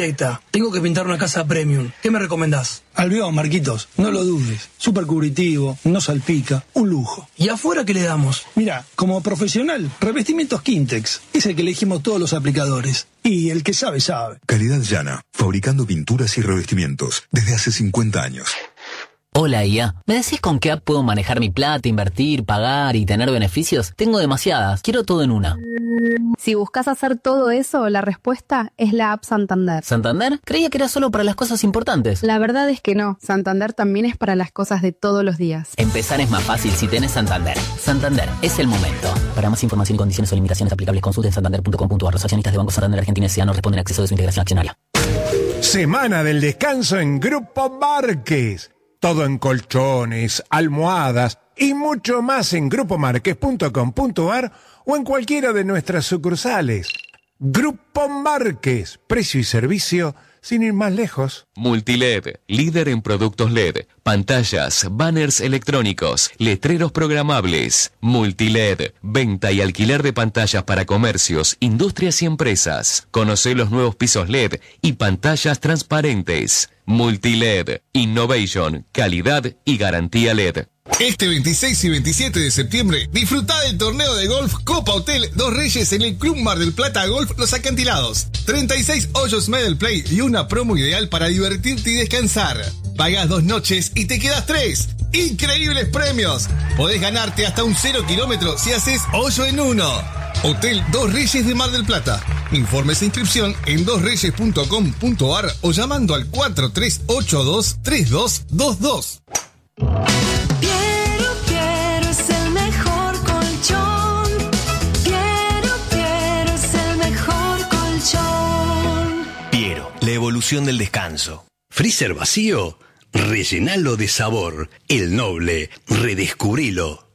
Arquitecta, tengo que pintar una casa premium. ¿Qué me recomendás? Albión, Marquitos, no lo dudes. Súper cubritivo, no salpica, un lujo. ¿Y afuera qué le damos? Mira, como profesional, revestimientos Quintex. Es el que elegimos todos los aplicadores. Y el que sabe, sabe. Calidad llana, fabricando pinturas y revestimientos desde hace 50 años. Hola, IA. ¿Me decís con qué app puedo manejar mi plata, invertir, pagar y tener beneficios? Tengo demasiadas. Quiero todo en una. Si buscas hacer todo eso, la respuesta es la app Santander. ¿Santander? Creía que era solo para las cosas importantes. La verdad es que no. Santander también es para las cosas de todos los días. Empezar es más fácil si tenés Santander. Santander, es el momento. Para más información y condiciones o limitaciones aplicables, consulten santander.com.ar. Los accionistas de Banco Santander Argentina S.A. no responden a exceso de su integración accionaria. Semana del descanso en Grupo Márquez. Todo en colchones, almohadas y mucho más en grupomarquez.com.ar o en cualquiera de nuestras sucursales. Grupo Márquez, precio y servicio sin ir más lejos. Multiled, líder en productos LED, pantallas, banners electrónicos, letreros programables. Multiled, venta y alquiler de pantallas para comercios, industrias y empresas. Conocé los nuevos pisos LED y pantallas transparentes. Multiled, innovation, calidad y garantía LED. Este 26 y 27 de septiembre, disfrutá del torneo de golf Copa Hotel Dos Reyes en el Club Mar del Plata Golf Los Acantilados. 36 hoyos medal play y una promo ideal para divertirte y descansar. Pagás 2 noches y te quedas 3. ¡Increíbles premios! Podés ganarte hasta un 0 kilómetro si haces hoyo en 1. Hotel Dos Reyes de Mar del Plata. Informes e inscripción en dosreyes.com.ar o llamando al 4382-3222. Piero es el mejor colchón. Piero es el mejor colchón. Piero, la evolución del descanso. Freezer vacío, rellenalo de sabor. El Noble, redescubrilo.